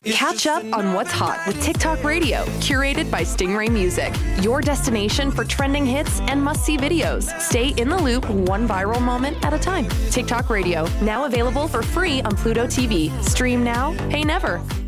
Catch up on what's hot with TikTok Radio, curated by Stingray Music. Your destination for trending hits and must-see videos. Stay in the loop, one viral moment at a time. TikTok Radio, now available for free on Pluto TV. Stream now, pay never.